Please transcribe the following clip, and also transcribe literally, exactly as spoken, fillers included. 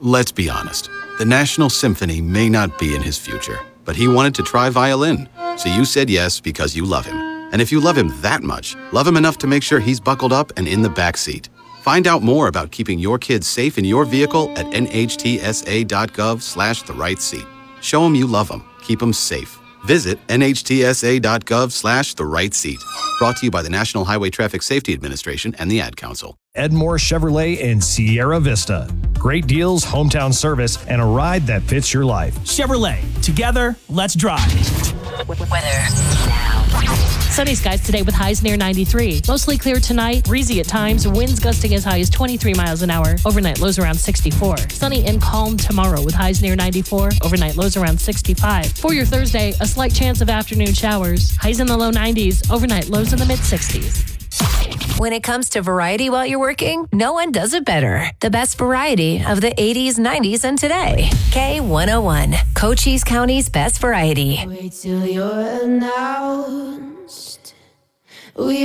Let's be honest. The National Symphony may not be in his future, but he wanted to try violin. So you said yes because you love him. And if you love him that much, love him enough to make sure he's buckled up and in the back seat. Find out more about keeping your kids safe in your vehicle at nhtsa.gov slash the right seat. Show him you love him. Keep him safe. Visit nhtsa.gov slash the right seat. Brought to you by the National Highway Traffic Safety Administration and the Ad Council. Edmore Chevrolet in Sierra Vista. Great deals, hometown service, and a ride that fits your life. Chevrolet. Together, let's drive. Weather now. Sunny skies today with highs near ninety-three. Mostly clear tonight, breezy at times, winds gusting as high as twenty-three miles an hour. Overnight lows around sixty-four. Sunny and calm tomorrow with highs near ninety-four. Overnight lows around sixty-five. For your Thursday, a slight chance of afternoon showers. Highs in the low nineties. Overnight lows in the mid-sixties. When it comes to variety while you're working, no one does it better. The best variety of the eighties, nineties, and today. K one oh one, Cochise County's best variety. Wait till you're announced. We